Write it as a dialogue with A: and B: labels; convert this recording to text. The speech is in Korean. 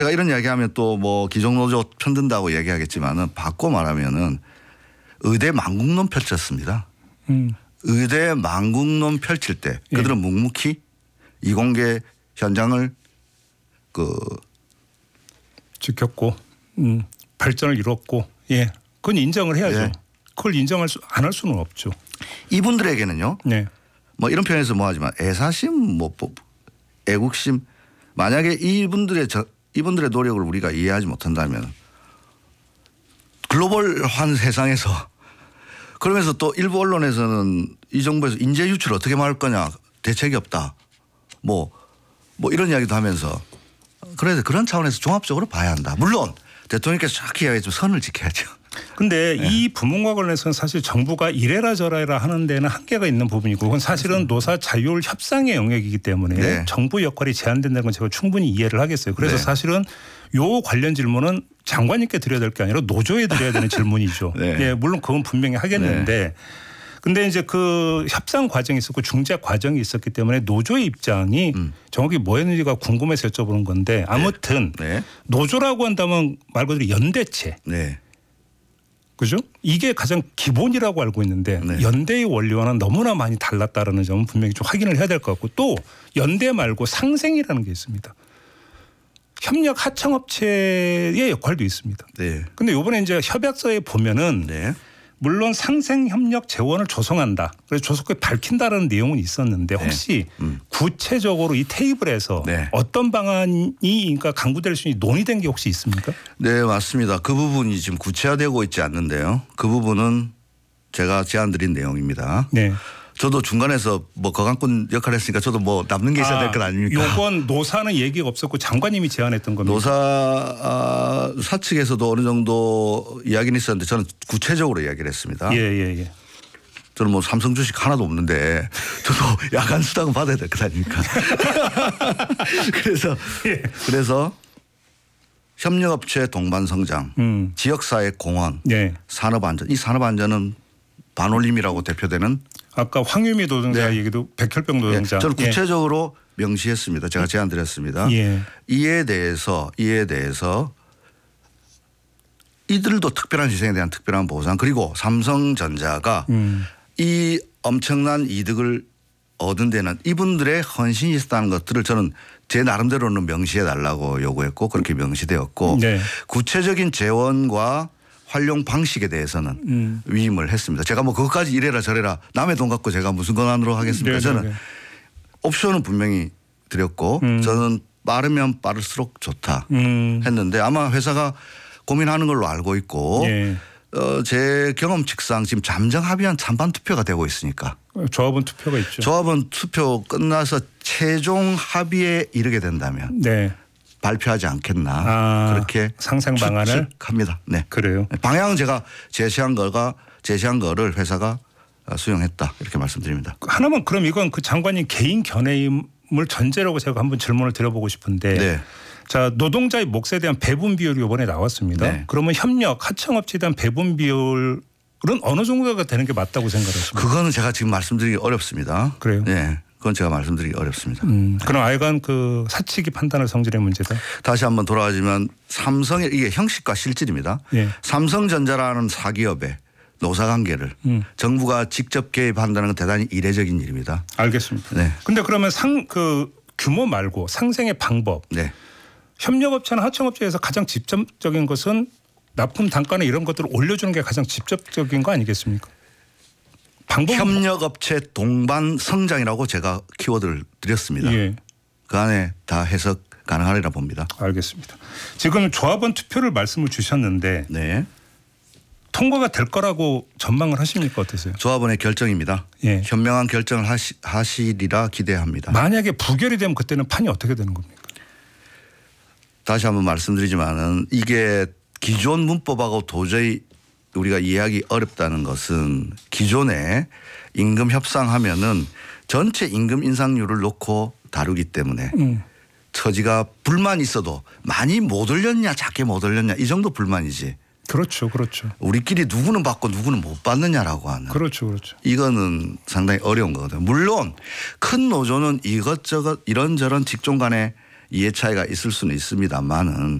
A: 제가 이런 이야기하면 또 뭐 기종노조 편든다고 얘기하겠지만은 바꿔 말하면은 의대 망국론 펼쳤습니다. 의대 망국론 펼칠 때 그들은 묵묵히 이공계 현장을
B: 지켰고 발전을 이뤘고 그건 인정을 해야죠. 그걸 인정할 안 할 수는 없죠.
A: 이분들에게는요. 뭐 이런 표현에서 뭐 하지만 애사심 뭐 애국심 만약에 이분들의 노력을 우리가 이해하지 못한다면 글로벌한 세상에서 그러면서 또 일부 언론에서는 이 정부에서 인재 유출 어떻게 막을 거냐 대책이 없다. 뭐 이런 이야기도 하면서 그래서 그런 차원에서 종합적으로 봐야 한다. 물론 대통령께서 정확히 이야기했지만 선을 지켜야죠.
B: 근데 이 부분과 관련해서는 사실 정부가 이래라 저래라 하는 데는 한계가 있는 부분이고 그건 사실은 노사 자율 협상의 영역이기 때문에 정부 역할이 제한된다는 건 제가 충분히 이해를 하겠어요. 그래서 사실은 요 관련 질문은 장관님께 드려야 될 게 아니라 노조에 드려야 되는 질문이죠. 물론 그건 분명히 하겠는데 근데 이제 그 협상 과정이 있었고 중재 과정이 있었기 때문에 노조의 입장이 정확히 뭐였는지가 궁금해서 여쭤보는 건데 아무튼 노조라고 한다면 말 그대로 연대체. 그죠? 이게 가장 기본이라고 알고 있는데 연대의 원리와는 너무나 많이 달랐다는 점은 분명히 좀 확인을 해야 될 것 같고 또 연대 말고 상생이라는 게 있습니다. 협력 하청업체의 역할도 있습니다. 그런데 이번에 이제 협약서에 보면은 물론 상생협력 재원을 조성한다. 그래서 조속하게 밝힌다라는 내용은 있었는데 혹시 구체적으로 이 테이블에서 어떤 방안이 그러니까 강구될 수 있는 논의된 게 혹시 있습니까?
A: 네, 맞습니다. 그 부분이 지금 구체화되고 있지 않는데요. 그 부분은 제가 제안드린 내용입니다. 저도 중간에서 뭐 거강꾼 역할을 했으니까 저도 뭐 남는 게 있어야 될 것 아닙니까?
B: 이건 노사는 얘기가 없었고 장관님이 제안했던 겁니다.
A: 노사 사측에서도 어느 정도 이야기는 있었는데 저는 구체적으로 이야기를 했습니다. 저는 뭐 삼성 주식 하나도 없는데 저도 야간 수당은 받아야 될 것 아닙니까? 그래서 협력업체 동반 성장, 지역사회 공헌, 산업안전. 이 산업안전은 반올림이라고 대표되는
B: 아까 황유미 노동자 얘기도 백혈병 노동자.
A: 저는 구체적으로 명시했습니다. 제가 제안 드렸습니다. 이에 대해서 이들도 특별한 희생에 대한 특별한 보상 그리고 삼성전자가 이 엄청난 이득을 얻은 데는 이분들의 헌신이 있었다는 것들을 저는 제 나름대로는 명시해 달라고 요구했고 그렇게 명시되었고 구체적인 재원과 활용 방식에 대해서는 위임을 했습니다. 제가 뭐 그것까지 이래라 저래라 남의 돈 갖고 제가 무슨 권한으로 하겠습니까? 저는 옵션은 분명히 드렸고 저는 빠르면 빠를수록 좋다 했는데 아마 회사가 고민하는 걸로 알고 있고 제 경험칙상 지금 잠정 합의안 찬반 투표가 되고 있으니까.
B: 조합원 투표가 있죠.
A: 조합원 투표 끝나서 최종 합의에 이르게 된다면 발표하지 않겠나 그렇게
B: 상생 방안을
A: 합니다.
B: 그래요.
A: 방향은 제가 제시한 거를 회사가 수용했다 이렇게 말씀드립니다.
B: 하나만 그럼 이건 그 장관님 개인 견해임을 전제라고 제가 한번 질문을 드려보고 싶은데 자 노동자의 몫에 대한 배분 비율이 이번에 나왔습니다. 그러면 협력 하청업체에 대한 배분 비율은 어느 정도가 되는 게 맞다고 생각하십니까?
A: 그거는 제가 지금 말씀드리기 어렵습니다.
B: 그래요?
A: 그건 제가 말씀드리기 어렵습니다.
B: 그럼 아예간 그 사측이 판단할 성질의 문제다.
A: 다시 한번 돌아가지만 삼성의 이게 형식과 실질입니다. 삼성전자라는 사기업의 노사관계를 정부가 직접 개입한다는 건 대단히 이례적인 일입니다.
B: 알겠습니다. 그런데 그러면 그 규모 말고 상생의 방법. 협력업체나 하청업체에서 가장 직접적인 것은 납품 단가나 이런 것들을 올려주는 게 가장 직접적인 거 아니겠습니까?
A: 협력업체 동반 성장이라고 제가 키워드를 드렸습니다. 그 안에 다 해석 가능하리라 봅니다.
B: 알겠습니다. 지금 조합원 투표를 말씀을 주셨는데 통과가 될 거라고 전망을 하십니까? 어떠세요?
A: 조합원의 결정입니다. 현명한 결정을 하시리라 기대합니다.
B: 만약에 부결이 되면 그때는 판이 어떻게 되는 겁니까?
A: 다시 한번 말씀드리지만은 이게 기존 문법하고 도저히 우리가 이해하기 어렵다는 것은 기존에 임금 협상하면은 전체 임금 인상률을 놓고 다루기 때문에 처지가 불만 있어도 많이 못 올렸냐 작게 못 올렸냐 이 정도 불만이지.
B: 그렇죠.
A: 우리끼리 누구는 받고 누구는 못 받느냐라고 하는.
B: 그렇죠.
A: 이거는 상당히 어려운 거거든요. 물론 큰 노조는 이것저것 이런저런 직종 간의 이해 차이가 있을 수는 있습니다만은